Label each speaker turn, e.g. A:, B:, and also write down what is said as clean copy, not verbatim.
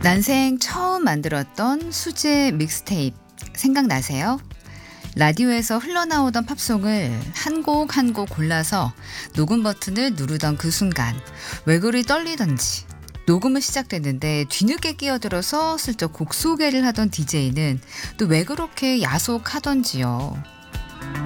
A: 난생 처음 만들었던 수제 믹스테이프 생각나세요? 라디오에서 흘러나오던 팝송을 한 곡 한 곡 골라서 녹음 버튼을 누르던 그 순간 왜 그리 떨리던지. 녹음은 시작됐는데 뒤늦게 끼어들어서 슬쩍 곡 소개를 하던 DJ는 또 왜 그렇게 야속하던지요.